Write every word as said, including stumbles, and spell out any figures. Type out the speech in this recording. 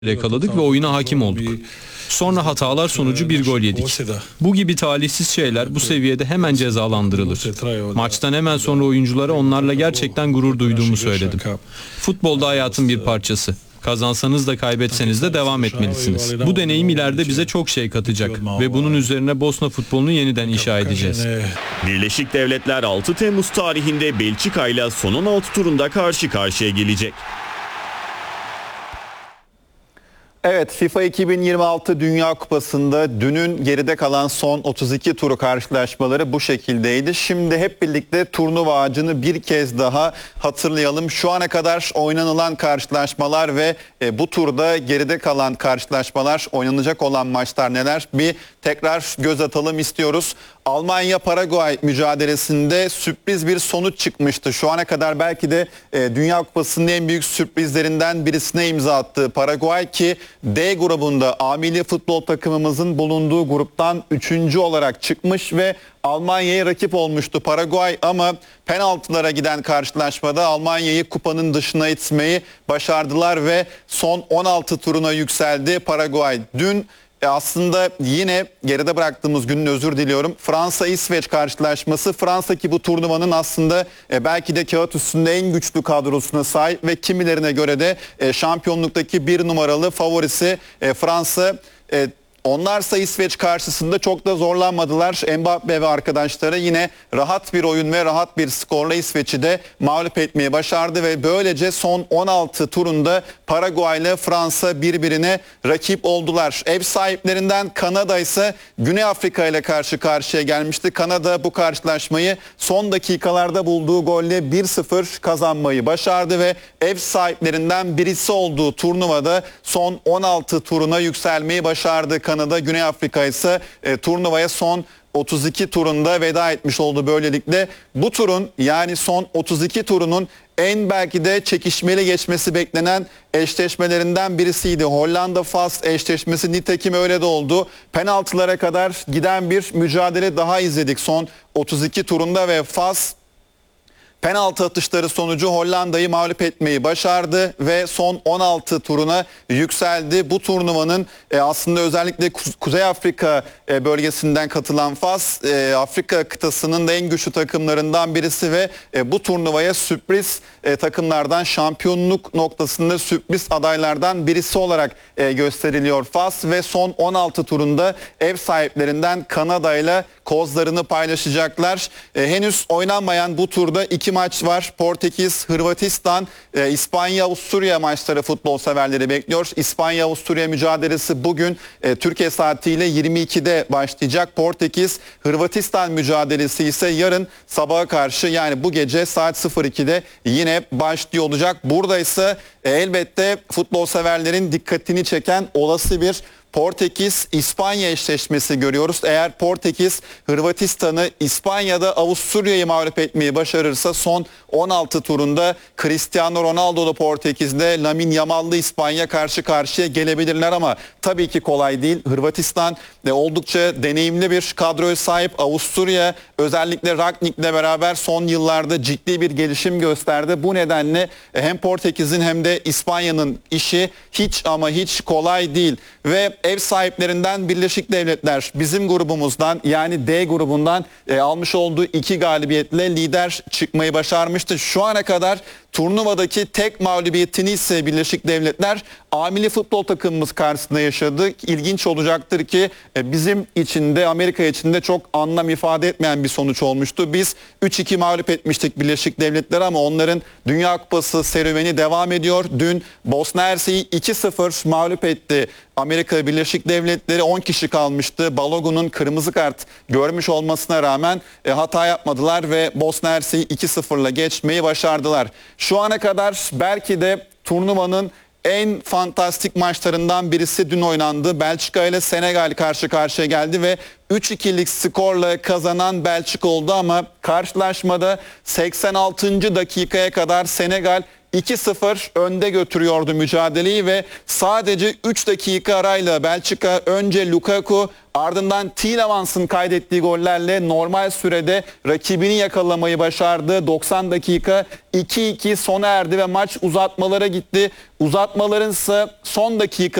yakaladık ve oyuna hakim olduk. Sonra hatalar sonucu bir gol yedik. Bu gibi talihsiz şeyler bu seviyede hemen cezalandırılır. Maçtan hemen sonra oyunculara onlarla gerçekten gurur duyduğumu söyledim. Futbolda hayatın bir parçası. Kazansanız da kaybetseniz de devam etmelisiniz. Bu deneyim ileride bize çok şey katacak ve bunun üzerine Bosna futbolunu yeniden inşa edeceğiz. Birleşik Devletler altı Temmuz tarihinde Belçika ile son on altı turunda karşı karşıya gelecek. Evet, FIFA iki bin yirmi altı Dünya Kupası'nda dünün geride kalan son otuz iki turu karşılaşmaları bu şekildeydi. Şimdi hep birlikte turnuva ağacını bir kez daha hatırlayalım. Şu ana kadar oynanılan karşılaşmalar ve e, bu turda geride kalan karşılaşmalar, oynanacak olan maçlar neler? Bir tekrar göz atalım istiyoruz. Almanya-Paraguay mücadelesinde sürpriz bir sonuç çıkmıştı. Şu ana kadar belki de e, Dünya Kupası'nın en büyük sürprizlerinden birisine imza attı Paraguay ki D grubunda A milli futbol takımımızın bulunduğu gruptan üçüncü olarak çıkmış ve Almanya'ya rakip olmuştu Paraguay ama penaltılara giden karşılaşmada Almanya'yı kupanın dışına itmeyi başardılar ve son on altı turuna yükseldi Paraguay. Dün E aslında yine geride bıraktığımız günün özür diliyorum. Fransa-İsveç karşılaşması. Fransa ki bu turnuvanın aslında e, belki de kağıt üstünde en güçlü kadrosuna sahip ve kimilerine göre de e, şampiyonluktaki bir numaralı favorisi e, Fransa. E, Onlarsa İsveç karşısında çok da zorlanmadılar. Mbappe ve arkadaşları yine rahat bir oyun ve rahat bir skorla İsveç'i de mağlup etmeyi başardı ve böylece son on altı turunda Paraguay ile Fransa birbirine rakip oldular. Ev sahiplerinden Kanada ise Güney Afrika ile karşı karşıya gelmişti. Kanada bu karşılaşmayı son dakikalarda bulduğu golle bir sıfır kazanmayı başardı ve ev sahiplerinden birisi olduğu turnuvada son on altı turuna yükselmeyi başardı. Kanada, Güney Afrika ise e, turnuvaya son otuz iki turunda veda etmiş oldu böylelikle. Bu turun yani son otuz iki turunun en belki de çekişmeli geçmesi beklenen eşleşmelerinden birisiydi. Hollanda-Fas eşleşmesi nitekim öyle de oldu. Penaltılara kadar giden bir mücadele daha izledik son otuz iki turunda ve Fas penaltı atışları sonucu Hollanda'yı mağlup etmeyi başardı ve son on altı turuna yükseldi. Bu turnuvanın e, aslında özellikle Kuzey Afrika e, bölgesinden katılan Fas, e, Afrika kıtasının da en güçlü takımlarından birisi ve e, bu turnuvaya sürpriz e, takımlardan, şampiyonluk noktasında sürpriz adaylardan birisi olarak e, gösteriliyor Fas ve son on altı turunda ev sahiplerinden Kanada ile kozlarını paylaşacaklar. E, henüz oynanmayan bu turda iki maç var. Portekiz, Hırvatistan, e, İspanya, Avusturya maçları futbol severleri bekliyor. İspanya, Avusturya mücadelesi bugün e, Türkiye saatiyle yirmi ikide başlayacak. Portekiz, Hırvatistan mücadelesi ise yarın sabaha karşı yani bu gece saat sıfır ikide yine başlıyor olacak. Burada ise e, elbette futbol severlerin dikkatini çeken olası bir Portekiz-İspanya eşleşmesi görüyoruz. Eğer Portekiz Hırvatistan'ı, İspanya'da Avusturya'yı mağlup etmeyi başarırsa son on altı turunda Cristiano Ronaldo'lu Portekiz'de Lamine Yamal'lı İspanya karşı karşıya gelebilirler ama tabii ki kolay değil. Hırvatistan de oldukça deneyimli bir kadroya sahip. Avusturya özellikle Rangnick'le beraber son yıllarda ciddi bir gelişim gösterdi. Bu nedenle hem Portekiz'in hem de İspanya'nın işi hiç ama hiç kolay değil ve ev sahiplerinden Birleşik Devletler bizim grubumuzdan yani D grubundan e, almış olduğu iki galibiyetle lider çıkmayı başarmıştı. Şu ana kadar turnuvadaki tek mağlubiyetini ise Birleşik Devletler A milli futbol takımımız karşısında yaşadı. İlginç olacaktır ki e, bizim için de Amerika için de çok anlam ifade etmeyen bir sonuç olmuştu. Biz üç iki mağlup etmiştik Birleşik Devletler ama onların Dünya Kupası serüveni devam ediyor. Dün Bosna Hersek'i iki sıfır mağlup etti. Amerika Birleşik Devletleri on kişi kalmıştı. Balogun'un kırmızı kart görmüş olmasına rağmen e, hata yapmadılar ve Bosna Hersek'i iki sıfırla geçmeyi başardılar. Şu ana kadar belki de turnuvanın en fantastik maçlarından birisi dün oynandı. Belçika ile Senegal karşı karşıya geldi ve üç ikilik skorla kazanan Belçika oldu ama karşılaşmada seksen altıncı dakikaya kadar Senegal iki sıfır önde götürüyordu mücadeleyi ve sadece üç dakika arayla Belçika önce Lukaku ardından Tielemans'ın kaydettiği gollerle normal sürede rakibini yakalamayı başardı. doksan dakika iki iki sona erdi ve maç uzatmalara gitti. Uzatmaların ise son dakika